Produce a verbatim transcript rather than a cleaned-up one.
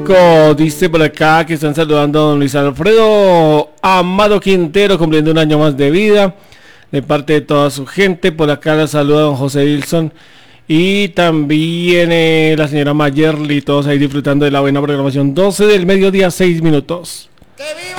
Dice por acá que están saludando a don Luis Alfredo Amado Quintero, cumpliendo un año más de vida, de parte de toda su gente. Por acá la saluda don José Wilson y también eh, la señora Mayerly, todos ahí disfrutando de la buena programación. Doce del mediodía, seis minutos.